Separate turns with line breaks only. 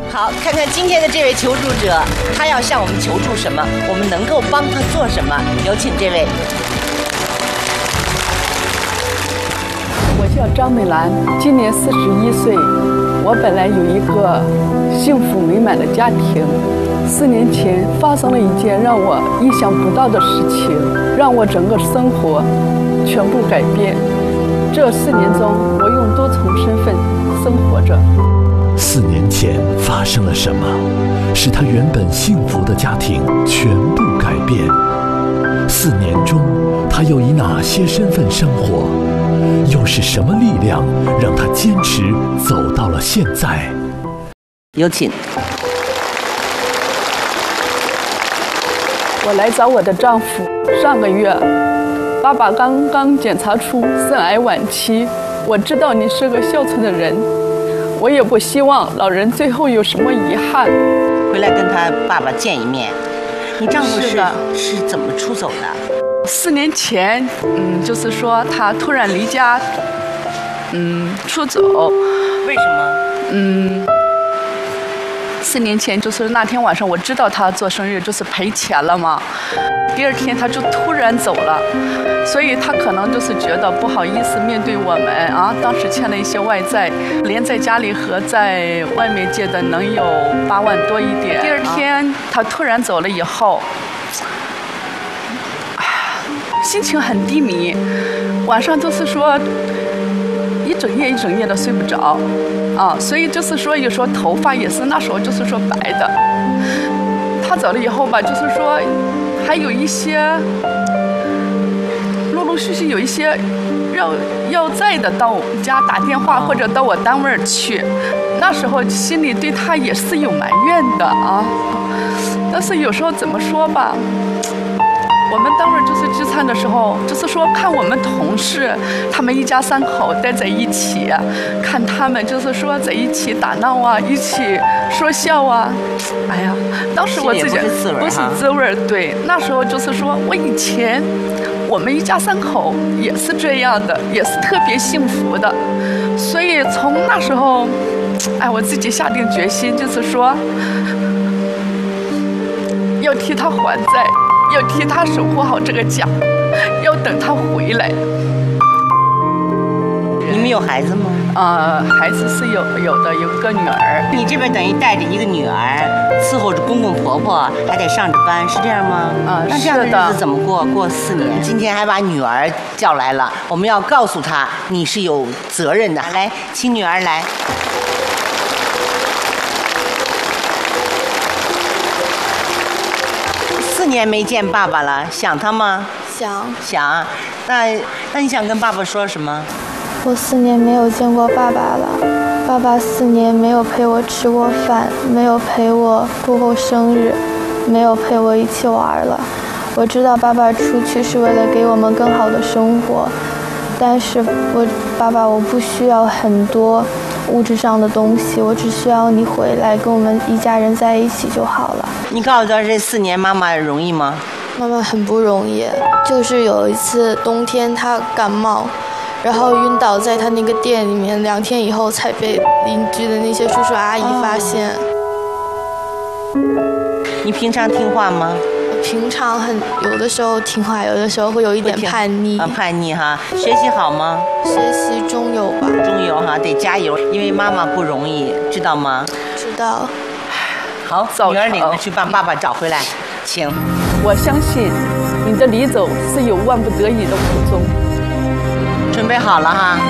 好，看看今天的这位求助者，他要向我们求助什么，我们能够帮他做什么？有请这位。
我叫张美兰，今年41岁。我本来有一个幸福美满的家庭，4年前发生了一件让我意想不到的事情，让我整个生活全部改变。这4年中，我用多重身份生活着。
4年前发生了什么，使他原本幸福的家庭全部改变？4年中，他又以哪些身份生活？又是什么力量让他坚持走到了现在？
有请。
我来找我的丈夫，上个月，爸爸刚刚检查出肾癌晚期。我知道你是个孝顺的人，我也不希望老人最后有什么遗憾。
回来跟他爸爸见一面。你丈夫是怎么出走的
？4年前，就是说他突然离家，出走。
为什么
？4年前就是那天晚上，我知道他做生日就是赔钱了嘛。第2天他就突然走了，所以他可能就是觉得不好意思面对我们啊。当时欠了一些外债，连在家里和在外面借的能有8万多一点。第2天他突然走了以后，心情很低迷，晚上就是说一整夜的睡不着，所以就是说有时候头发也是那时候就是说白的。他走了以后吧，就是说还有一些陆陆续续有一些要债的到我们家打电话或者到我单位去，那时候心里对他也是有埋怨的啊。但是有时候怎么说吧，我们单位就是聚餐的时候，就是说看我们同事他们一家3口待在一起，看他们就是说在一起打闹啊，一起说笑啊，哎呀，当时我自己不是滋味。对，那时候就是说我以前我们一家3口也是这样的，也是特别幸福的，所以从那时候，我自己下定决心，就是说要替他还债。要替他守护好这个家，要等他回来。
你们有孩子吗？
孩子是有的，有个女儿。
你这边等于带着一个女儿，伺候着公公婆婆，还得上着班，是这样吗？那这样的日子怎么过？过4年，今天还把女儿叫来了，我们要告诉她你是有责任的。来，请女儿来。4年没见爸爸了，想他吗？想。那你想跟爸爸说什么？
我4年没有见过爸爸了，爸爸4年没有陪我吃过饭，没有陪我过过生日，没有陪我一起玩了。我知道爸爸出去是为了给我们更好的生活，但是爸爸，我不需要很多物质上的东西，我只需要你回来跟我们一家人在一起就好了。
你告诉他这4年妈妈容易吗？
妈妈很不容易，就是有一次冬天她感冒，然后晕倒在她那个店里面，2天以后才被邻居的那些叔叔阿姨发现。
你平常听话吗？
平常有的时候听话，有的时候会有一点叛逆。
叛逆哈。学习好吗？
学习中游吧。
中游哈，得加油，因为妈妈不容易，知道吗？
知道。
好，女儿领着去把爸爸找回来，请。
我相信你的离走是有万不得已的苦衷。
准备好了哈。